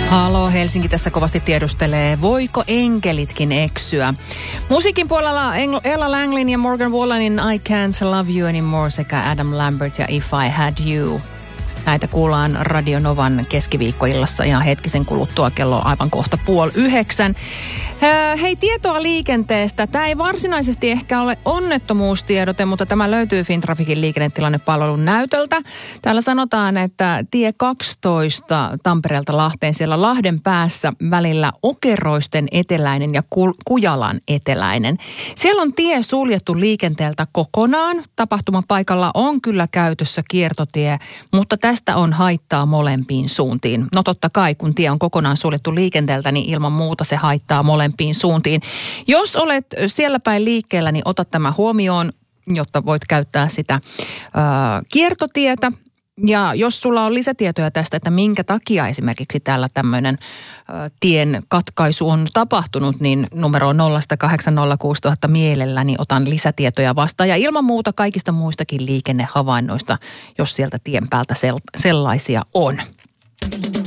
Halo, Helsinki tässä kovasti tiedustelee, voiko enkelitkin eksyä? Musiikin puolella Ella Langlin ja Morgan Wallenin I Can't Love You Anymore sekä Adam Lambert ja If I Had You. Näitä kuullaan Radio Novan keskiviikkoillassa ja hetkisen kuluttua kello aivan kohta 8:30. Hei, tietoa liikenteestä. Tämä ei varsinaisesti ehkä ole onnettomuustiedote, mutta tämä löytyy Fintraficin liikennetilannepalvelun näytöltä. Täällä sanotaan, että tie 12 Tampereelta Lahteen siellä Lahden päässä välillä Okeroisten eteläinen ja Kujalan eteläinen. Siellä on tie suljettu liikenteeltä kokonaan. Tapahtumapaikalla on kyllä käytössä kiertotie, mutta tästä on haittaa molempiin suuntiin. No totta kai, kun tie on kokonaan suljettu liikenteeltä, niin ilman muuta se haittaa molempiin suuntiin. Jos olet siellä päin liikkeellä, niin ota tämä huomioon, jotta voit käyttää sitä kiertotietä. Ja jos sulla on lisätietoja tästä, että minkä takia esimerkiksi täällä tämmöinen tien katkaisu on tapahtunut, niin numero 0806000 mielelläni otan lisätietoja vastaan. Ja ilman muuta kaikista muistakin liikennehavainnoista, jos sieltä tien päältä sellaisia on.